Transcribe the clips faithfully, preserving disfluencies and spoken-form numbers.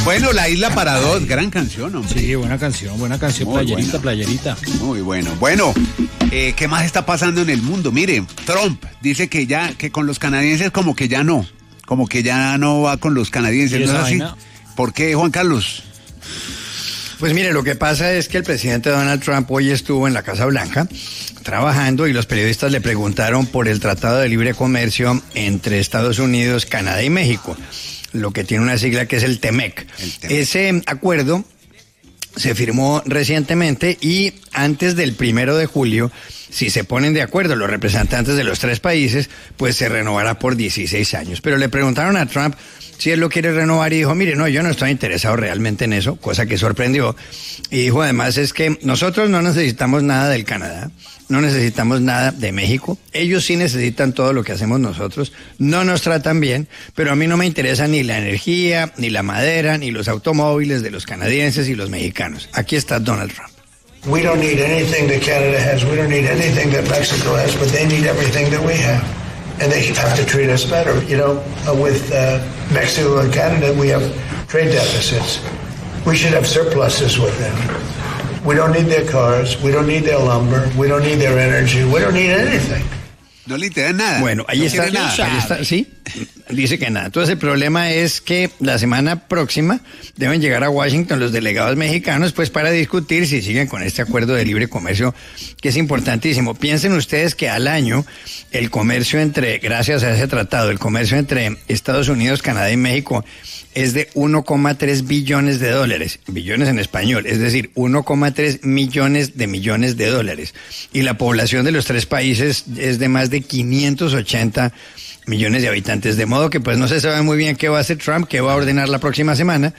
Bueno, La Isla para Dos, gran canción, hombre. Sí, buena canción, buena canción, muy playerita, buena. playerita. Muy bueno. Bueno, eh, ¿qué más está pasando en el mundo? Mire, Trump dice que ya, que con los canadienses como que ya no, como que ya no va con los canadienses, ¿no es así? Vaina? ¿Por qué, Juan Carlos? Pues mire, lo que pasa es que el presidente Donald Trump hoy estuvo en la Casa Blanca trabajando y los periodistas le preguntaron por el Tratado de Libre Comercio entre Estados Unidos, Canadá y México, lo que tiene una sigla que es el TEMEC. El TEMEC. Ese acuerdo se firmó recientemente y antes del primero de julio, si se ponen de acuerdo los representantes de los tres países, pues se renovará por dieciséis años. Pero le preguntaron a Trump si él lo quiere renovar y dijo, mire, no, yo no estoy interesado realmente en eso, cosa que sorprendió. Y dijo además es que nosotros no necesitamos nada del Canadá, no necesitamos nada de México, ellos sí necesitan todo lo que hacemos nosotros, no nos tratan bien, pero a mí no me interesa ni la energía, ni la madera, ni los automóviles de los canadienses y los mexicanos. Aquí está Donald Trump. We don't need anything that Canada has, we don't need anything that Mexico has, but they need everything that we have. And they have to treat us better. You know, uh, with uh, Mexico and Canada, we have trade deficits. We should have surpluses with them. We don't need their cars, we don't need their lumber, we don't need their energy, we don't need anything. No le interesa nada. Bueno, ahí, no está, nada. ahí está, sí, dice que nada. Entonces el problema es que la semana próxima deben llegar a Washington los delegados mexicanos pues para discutir si siguen con este acuerdo de libre comercio que es importantísimo. Piensen ustedes que al año el comercio entre, gracias a ese tratado, el comercio entre Estados Unidos, Canadá y México es de uno coma tres billones de dólares, billones en español, es decir, uno coma tres millones de millones de dólares. Y la población de los tres países es de más de quinientos ochenta millones de habitantes, de modo que pues no se sabe muy bien qué va a hacer Trump, qué va a ordenar la próxima semana,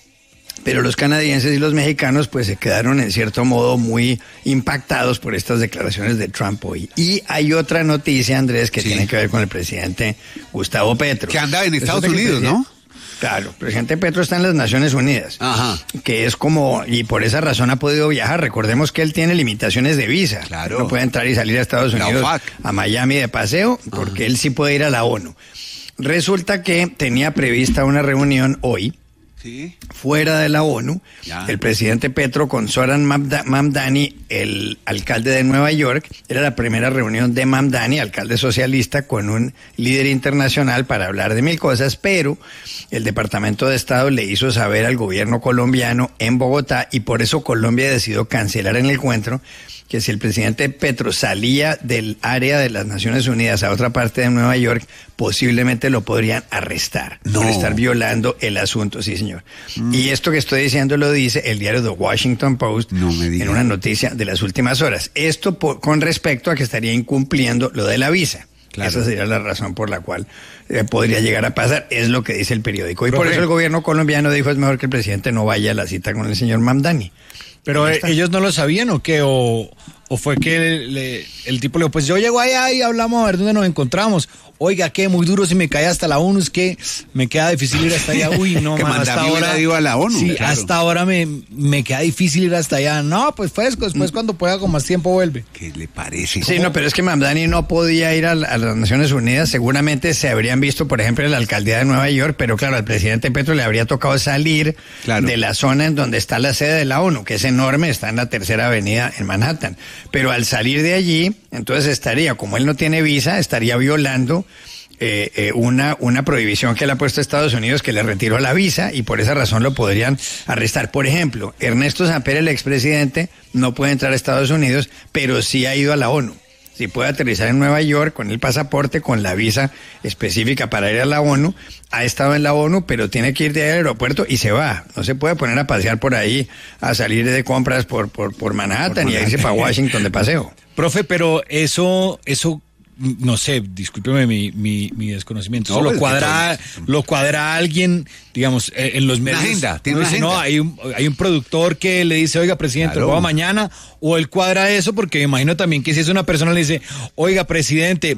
pero los canadienses y los mexicanos pues se quedaron en cierto modo muy impactados por estas declaraciones de Trump hoy. Y hay otra noticia, Andrés, que sí. tiene que ver con el presidente Gustavo Petro. Que anda en Estados Unidos, ¿no? Claro, el presidente Petro está en las Naciones Unidas, Ajá. que es como, y por esa razón ha podido viajar. Recordemos que él tiene limitaciones de visa. Claro. No puede entrar y salir a Estados Unidos, a Miami de paseo, porque Ajá. él sí puede ir a la ONU. Resulta que tenía prevista una reunión hoy, ¿sí? fuera de la ONU, ya. el presidente Petro con Zoran Mamdani, el alcalde de Nueva York. Era la primera reunión de Mamdani, alcalde socialista, con un líder internacional para hablar de mil cosas, pero el Departamento de Estado le hizo saber al gobierno colombiano en Bogotá, y por eso Colombia decidió cancelar en el encuentro, que si el presidente Petro salía del área de las Naciones Unidas a otra parte de Nueva York, posiblemente lo podrían arrestar no. por estar violando el asunto, sí señor. Mm. Y esto que estoy diciendo lo dice el diario The Washington Post no me diga. en una noticia de las últimas horas. Esto por, con respecto a que estaría incumpliendo lo de la visa. Claro. Esa sería la razón por la cual eh, podría llegar a pasar, es lo que dice el periódico. Y Pero por eso el gobierno colombiano dijo es mejor que el presidente no vaya a la cita con el señor Mamdani. Pero eh, ellos no lo sabían o qué, o, o fue que el, el, el tipo le dijo, pues yo llego allá y hablamos a ver dónde nos encontramos. Oiga, qué muy duro si me cae hasta la ONU, es que me queda difícil ir hasta allá. Uy, no, que man, hasta ahora iba a la ONU. Sí, claro. hasta ahora me, me queda difícil ir hasta allá. No, pues fresco, después mm. cuando pueda con más tiempo vuelve. ¿Qué le parece? Sí, no, pero es que Mamdani no podía ir a, a las Naciones Unidas. Seguramente se habrían visto, por ejemplo, en la alcaldía de Nueva York, pero claro, al presidente Petro le habría tocado salir claro. de la zona en donde está la sede de la ONU, que es enorme, está en la Tercera Avenida en Manhattan. Pero al salir de allí, entonces estaría, como él no tiene visa, estaría violando Eh, eh, una, una prohibición que le ha puesto Estados Unidos, que le retiró la visa, y por esa razón lo podrían arrestar. Por ejemplo, Ernesto Samper, el expresidente, no puede entrar a Estados Unidos, pero sí ha ido a la ONU. Sí puede aterrizar en Nueva York con el pasaporte, con la visa específica para ir a la ONU. Ha estado en la ONU, pero tiene que ir de ahí al aeropuerto y se va. No se puede poner a pasear por ahí, a salir de compras por, por, por Manhattan por y a irse para Washington de paseo. Profe, pero eso, eso... no sé, discúlpeme mi, mi, mi desconocimiento. No, lo cuadra, lo cuadra alguien, digamos, eh, en los medios. Una agenda, tiene no, una agenda. No, hay un, hay un productor que le dice, oiga, presidente, claro. lo va mañana, o él cuadra eso, porque me imagino también que si es una persona le dice, oiga, presidente,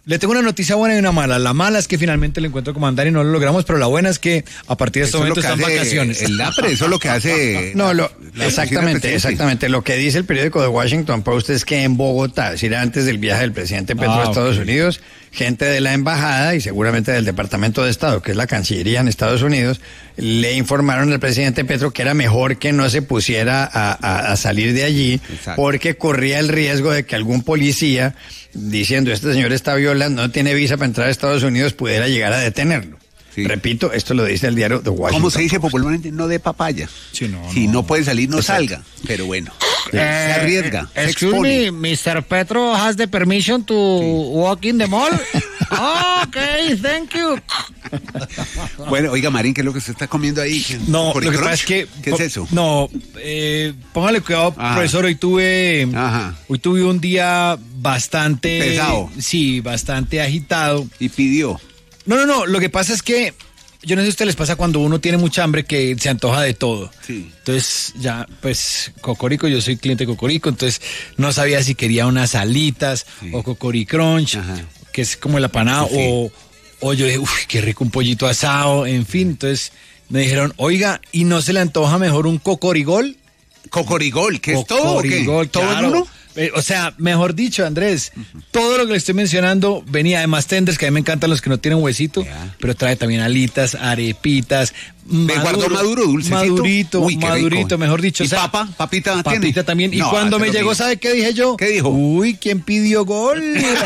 Le tengo una noticia buena y una mala. La mala es que finalmente el encuentro con Mandani no lo logramos, pero la buena es que a partir de este momento están vacaciones. El LAPRE, eso es lo que hace... No, lo, la exactamente, exactamente. Lo que dice el periódico The Washington Post es que en Bogotá, es decir, antes del viaje del presidente Petro ah, a Estados okay. Unidos, gente de la embajada y seguramente del Departamento de Estado, que es la Cancillería en Estados Unidos, le informaron al presidente Petro que era mejor que no se pusiera a, a, a salir de allí, exacto. porque corría el riesgo de que algún policía, diciendo este señor está violando, no tiene visa para entrar a Estados Unidos, pudiera llegar a detenerlo. Sí. Repito, esto lo dice el diario The Washington. ¿Cómo se dice popularmente? No de papaya. Sí, no, si no, no puede salir, no Exacto. salga. Pero bueno, eh, se arriesga. Eh, excuse me, mister Petro has the permission to sí. walk in the mall? Ok, thank you. Bueno, oiga, Marín, ¿qué es lo que usted está comiendo ahí? No, lo que pasa es que... ¿Qué es eso? No, eh, póngale cuidado, Ajá. profesor, hoy tuve... Ajá. Hoy tuve un día bastante... Pesado. Sí, bastante agitado. Y pidió... No, no, no, lo que pasa es que yo no sé si a ustedes les pasa cuando uno tiene mucha hambre que se antoja de todo. Sí. Entonces, ya, pues, Cocorico, yo soy cliente de Cocorico, entonces no sabía si quería unas alitas sí. o Cocori Crunch, Ajá. que es como el apanado, sí. o, o yo dije, uff, qué rico un pollito asado, en fin, entonces me dijeron, oiga, ¿y no se le antoja mejor un Cocorigol? ¿Cocorigol? ¿Qué es todo? Cocorigol, ¿Todo claro. en uno? Eh, o sea, mejor dicho, Andrés, uh-huh. todo lo que le estoy mencionando venía de más tenders, que a mí me encantan los que no tienen huesito, yeah. pero trae también alitas, arepitas. Me guardó maduro, dulcecito. Madurito, Uy, madurito, rico. mejor dicho. ¿Y o sea, papa? ¿Papita Papita tiene? también. Y no, cuando me llegó, ¿sabe qué dije yo? ¿Qué dijo? Uy, ¿quién pidió gol?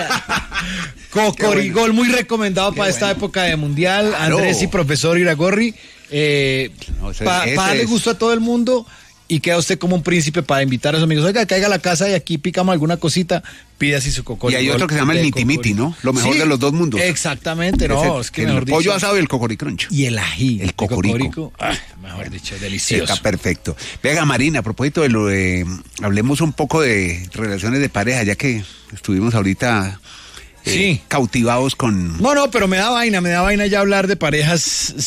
Cocorigol, muy recomendado qué para bueno. esta época de mundial. Claro. Andrés y profesor Iragorri. Eh, no, para pa darle es... gusto a todo el mundo. Y queda usted como un príncipe para invitar a sus amigos. Oiga, caiga a la casa y aquí picamos alguna cosita, pida así su cocoricol. Y hay otro que se llama el nitimiti, ¿no? Lo mejor sí, de los dos mundos. Exactamente, no, es, es que el mejor pollo dicho, asado y el cocoricrunch. Y el ají. El cocorico. Ah, mejor dicho, delicioso. Está perfecto. Venga, Marina, a propósito de lo de... Hablemos un poco de relaciones de pareja, ya que estuvimos ahorita... Eh, sí. cautivados con... No, no, pero me da vaina, me da vaina ya hablar de parejas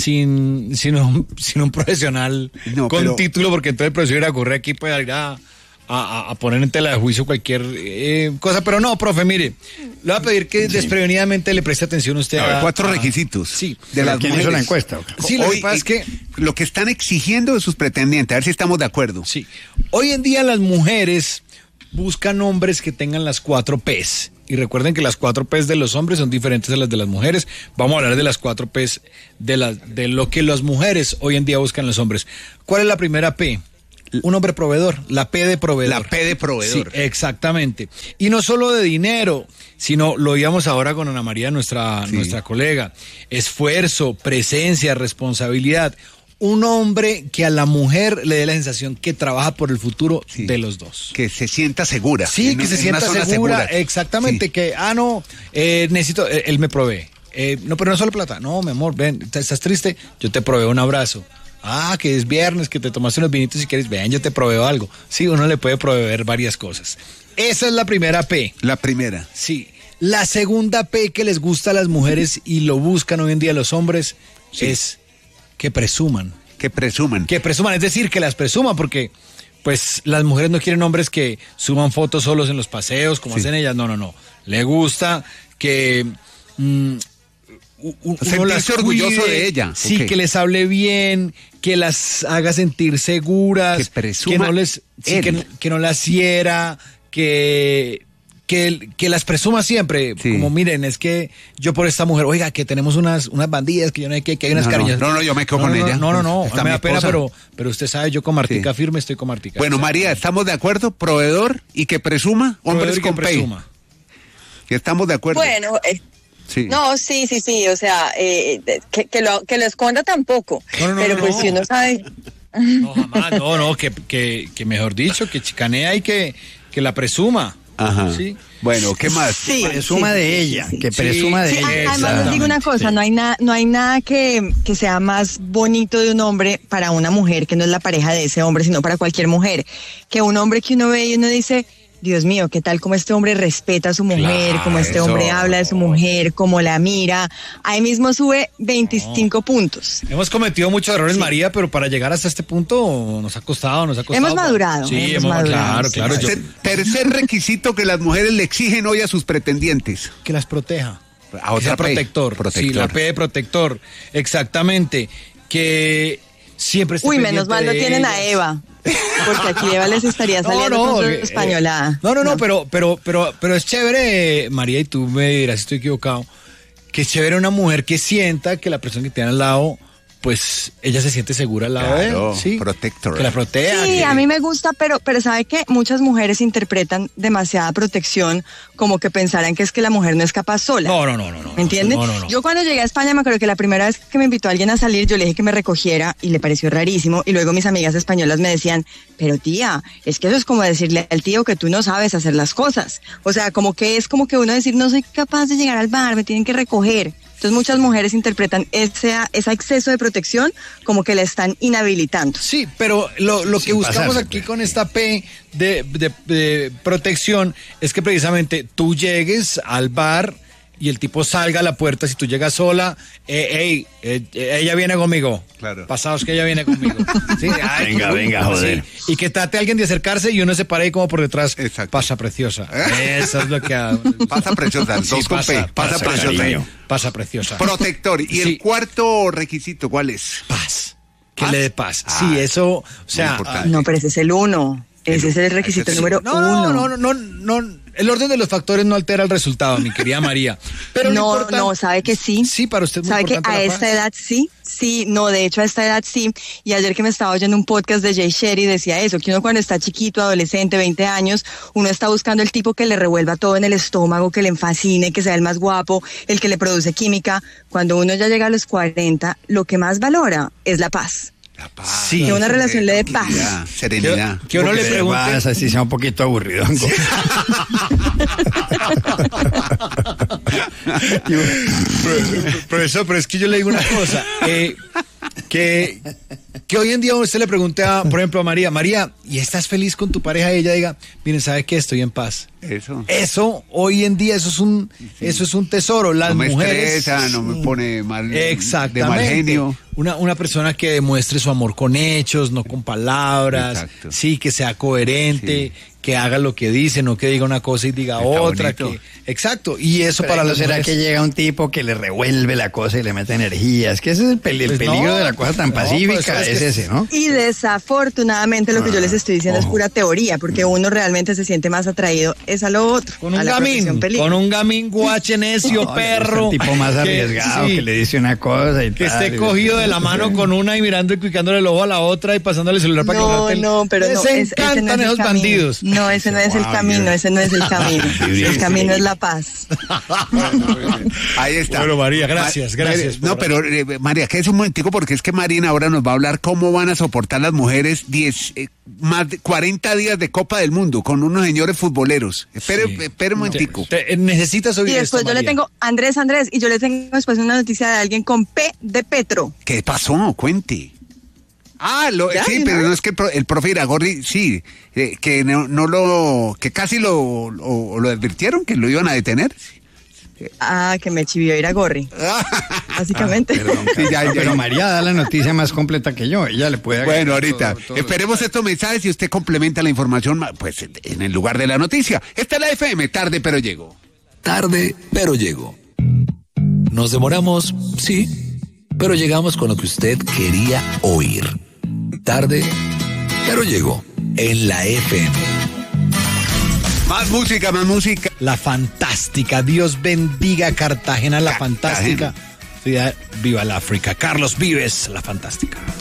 sin, sin, un, sin un profesional no, con pero... título, porque entonces el profesor Iragorri aquí puede ir a, a, a poner en tela de juicio cualquier eh, cosa, pero no, profe, mire, le voy a pedir que sí. desprevenidamente le preste atención a usted a... a cuatro a, requisitos. Sí. De las ¿Quién mujeres. hizo la encuesta? Sí, lo Hoy, que pasa es que... Lo que están exigiendo de sus pretendientes, a ver si estamos de acuerdo. Sí. Hoy en día las mujeres buscan hombres que tengan las cuatro P's. Y recuerden que las cuatro P's de los hombres son diferentes a las de las mujeres. Vamos a hablar de las cuatro P's de, la, de lo que las mujeres hoy en día buscan los hombres. ¿Cuál es la primera P? Un hombre proveedor, la P de proveedor. La P de proveedor. Sí, exactamente. Y no solo de dinero, sino, lo oíamos ahora con Ana María, nuestra, sí. nuestra colega, esfuerzo, presencia, responsabilidad. Un hombre que a la mujer le dé la sensación que trabaja por el futuro sí, de los dos. Que se sienta segura. Sí, en, que se sienta segura, segura. Exactamente, sí. que, ah, no, eh, necesito, eh, él me provee. Eh, no, pero no solo plata. No, mi amor, ven, estás triste, yo te proveo un abrazo. Ah, que es viernes, que te tomaste unos vinitos si quieres, ven, yo te proveo algo. Sí, uno le puede proveer varias cosas. Esa es la primera P. La primera. Sí. La segunda P que les gusta a las mujeres y lo buscan hoy en día los hombres sí. es... que presuman. Que presuman. Que presuman, es decir, que las presuman, porque pues las mujeres no quieren hombres que suban fotos solos en los paseos, como sí. hacen ellas, no, no, no. Le gusta que mmm, uno las cuide, orgulloso de ella. Sí, okay. que les hable bien, que las haga sentir seguras. Que presuma que no les, sí, que, que no las hiera, que... Que, que las presuma siempre, sí. como miren, es que yo por esta mujer, oiga, que tenemos unas, unas bandidas, que yo no sé qué, que hay unas no, cariñas. No, no, yo me quedo no, con no, ella. No, no, no, Está me da pena, esposa. pero, pero usted sabe, yo con Martica sí. firme estoy con Martica. Bueno, María, ¿estamos de acuerdo? Proveedor y que presuma, hombres con que presuma. Que estamos de acuerdo. Bueno, eh, sí. no, sí, sí, sí, o sea, eh, que, que, lo, que lo esconda tampoco, no, no, pero no, pues no. si uno sabe... No, jamás, no, no, que, que, que mejor dicho, que chicanea y que, que la presuma. Ajá. Sí. Bueno, ¿qué más? Sí, presuma sí, de ella, que presuma sí, de sí, ella. Además les digo una cosa, sí. no hay nada, no hay nada que, que sea más bonito de un hombre para una mujer que no es la pareja de ese hombre, sino para cualquier mujer. Que un hombre que uno ve y uno dice, Dios mío, ¿qué tal cómo este hombre respeta a su mujer, claro, cómo este hombre eso. habla de su mujer, cómo la mira? Ahí mismo sube veinticinco no. puntos. Hemos cometido muchos errores, sí. María, pero para llegar hasta este punto nos ha costado, nos ha costado. Hemos madurado. Sí, hemos hemos, madurado. claro, claro. Yo... Tercer requisito que las mujeres le exigen hoy a sus pretendientes. Que las proteja. A otra P. protector. protector. Sí, la P de protector. Exactamente. Que siempre esté Uy, menos mal no tienen ellas. a Eva. Porque aquí Eva les estaría saliendo no, no, con su eh, españolada. No, no, no, no, pero, pero, pero, pero es chévere, María, y tú me dirás si estoy equivocado, que es chévere una mujer que sienta que la persona que tiene al lado, pues ella se siente segura al lado claro, de él, ¿sí? Protector. Que la proteja. Sí, que... a mí me gusta, pero, pero ¿sabe qué? Muchas mujeres interpretan demasiada protección como que pensaran que es que la mujer no es capaz sola. No, no, no, no. no ¿Me entiendes? No, no, no. Yo cuando llegué a España me acuerdo que la primera vez que me invitó alguien a salir, yo le dije que me recogiera y le pareció rarísimo. Y luego mis amigas españolas me decían, pero tía, es que eso es como decirle al tío que tú no sabes hacer las cosas. O sea, como que es como que uno decir, no soy capaz de llegar al bar, me tienen que recoger. Entonces muchas mujeres interpretan ese, ese exceso de protección como que la están inhabilitando. Sí, pero lo, lo que buscamos pasarse, aquí con esta P de, de, de protección es que precisamente tú llegues al bar y el tipo salga a la puerta, si tú llegas sola, eh, hey, eh, ella viene conmigo. Claro. Pasados que ella viene conmigo. ¿Sí? Ay, venga, venga, joder. Sí. Y que trate a alguien de acercarse y uno se para ahí como por detrás. Exacto. Pasa preciosa. Eso es lo que hago. Pasa preciosa. Sí, dos pasa, con P. Pasa, pasa preciosa. Cariño. Pasa preciosa. Protector. ¿Y sí. el cuarto requisito cuál es? Paz. Que ¿Paz? le dé paz. Ah, sí, eso, o sea. No, pero ese es el uno. Ese es el requisito número no, uno. No, no, no, no, no. El orden de los factores no altera el resultado, mi querida María. Pero no, importante... no, sabe que sí. Sí, para usted es muy sabe que a esta paz. edad sí, sí, no, de hecho a esta edad sí. Y ayer que me estaba oyendo un podcast de Jay Shetty decía eso, que uno cuando está chiquito, adolescente, veinte años, uno está buscando el tipo que le revuelva todo en el estómago, que le fascine, que sea el más guapo, el que le produce química. Cuando uno ya llega a los cuarenta, lo que más valora es la paz. La paz. Sí, que una relación le dé paz. Serenidad. Que, que uno le pregunte. Paz, así sea un poquito aburrido. Sí. Profesor, pero es que yo le digo una cosa. Eh, que, que hoy en día usted le pregunte, a, por ejemplo, a María, María, ¿y estás feliz con tu pareja? Y ella diga, miren, ¿sabe qué? Estoy en paz. Eso. Eso, hoy en día, eso es un, sí. eso es un tesoro. Las no me mujeres. Estresa, no me pone mal, exactamente, de mal genio. Una, una persona que demuestre su amor con hechos, no con palabras. Exacto. Sí, que sea coherente, sí. que haga lo que dice, no que diga una cosa y diga Está otra. Que, exacto. Y eso Pero para no los será mujeres... que llega un tipo que le revuelve la cosa y le mete energía. Es que ese es el, peli- el pues peligro no, de la cosa tan no, pacífica, pues es, es ese, ¿no? Y desafortunadamente lo que yo les estoy diciendo oh. es pura teoría, porque uno realmente se siente más atraído es a lo otro. Con un gamín, con un gamín guache necio, no, perro. Es el tipo más arriesgado que, sí, que le dice una cosa y que tal, esté cogido de la mano con una y mirando y picándole el ojo a la otra y pasándole el celular para no, que no, pero les no, encantan ese no esos bandidos. No, ese no es el camino, ese no es el camino. El camino es la paz. Ahí está. Bueno, María, gracias, Ma- gracias. No, pero eh, María, quédese un momentico porque es que Marina ahora nos va a hablar cómo van a soportar las mujeres diez, eh, más de cuarenta días de Copa del Mundo con unos señores futboleros. Espere, sí. espere un momentico. Te, te, necesitas oír Y después esto, yo María. le tengo, Andrés, Andrés, y yo le tengo después una noticia de alguien con P de Petro. ¿Qué pasó? Cuente. Ah, lo, ¿Ya? sí, pero no es que el, pro, el profe Iragorri, sí, eh, que no, no lo, que casi lo, lo, lo advirtieron que lo iban a detener. Ah, que me chivió Iragorri. Básicamente. Ah, perdón, sí, ya, ya, pero María da la noticia más completa que yo. Ella le puede. Bueno, ahorita. Todo, todo esperemos estos mensajes y usted complementa la información, pues, en el lugar de la noticia. Esta es la F M, tarde pero llego. Tarde pero llego. Nos demoramos, sí, pero llegamos con lo que usted quería oír. Tarde pero llego en la F M. Más música, más música. La fantástica. Dios bendiga Cartagena, la Cartagena. Fantástica. Viva el África. Carlos Vives, la fantástica.